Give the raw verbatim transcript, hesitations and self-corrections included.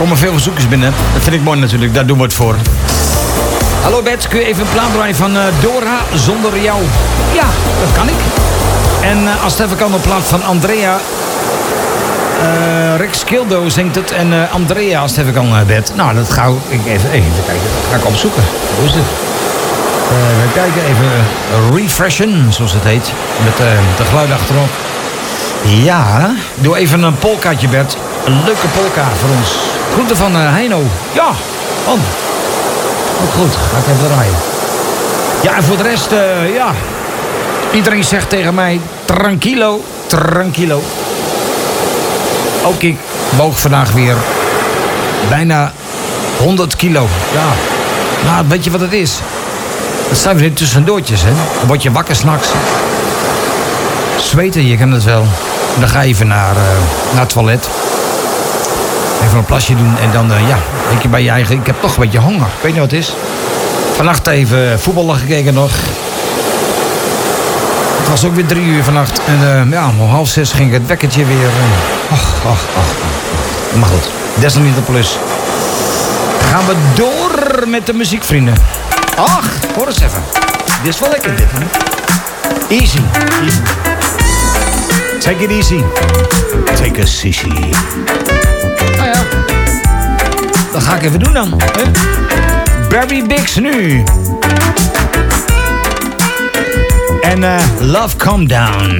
komen veel verzoekjes binnen. Dat vind ik mooi natuurlijk, daar doen we het voor. Hallo Bert, kun je even een plaat draaien van uh, Dora zonder jou? Ja, dat kan ik. En uh, als het even kan, een plaat van Andrea. Uh, Rick Skildo zingt het. En uh, Andrea, als het even kan, uh, Bert. Nou, dat ga ik even, even kijken. Dat ga ik opzoeken. Hoe is het? Uh, we kijken even. Uh, refreshen, zoals het heet. Met uh, de geluid achterop. Ja, doe even een polkaatje, Bert. Een leuke polka voor ons. Groeten van uh, Heino. Ja, man. Ook goed, ga ik even draaien. Ja, en voor de rest, uh, ja. Iedereen zegt tegen mij, tranquilo, tranquilo. Ook ik woog vandaag weer bijna honderd kilo. Ja, nou, weet je wat het is? Dat zijn weer tussendoortjes, hè. Dan word je wakker s'nachts. Zweten, je kan het wel. Dan ga je even naar, uh, naar het toilet. Even een plasje doen en dan, uh, ja, weet je bij je eigen... Ik heb toch een beetje honger, ik weet niet wat het is. Vannacht even voetballen gekeken nog. Het was ook weer drie uur vannacht. En uh, ja, om half zes ging het wekkertje weer... Uh, ach, ach, ach. Maar goed, desalniettemin plus. Gaan we door met de muziek, vrienden. Ach, hoor eens even. Dit is wel lekker, dit, hè? Easy, easy. Take it easy. Take a sissy. Nou ja, dat ga ik even doen dan. Hè? Barry Biggs nu. En uh, Love Calm Down.